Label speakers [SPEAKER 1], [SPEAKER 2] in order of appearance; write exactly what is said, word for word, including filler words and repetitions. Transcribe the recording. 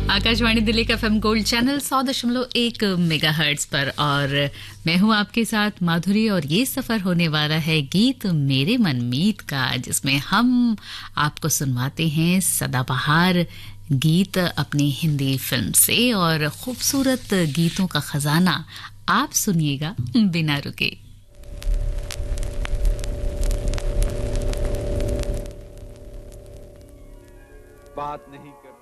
[SPEAKER 1] आकाशवाणी दिल्ली का FM gold channel सौ दशमलव एक मेगा हर्ट्ज पर और मैं हूं आपके साथ माधुरी और ये सफर होने वाला है गीत मेरे मन मीत का, जिसमें हम आपको सुनवाते हैं सदाबहार गीत अपनी हिंदी फिल्म से और खूबसूरत गीतों का खजाना आप सुनिएगा बिना रुके।
[SPEAKER 2] बात नहीं कर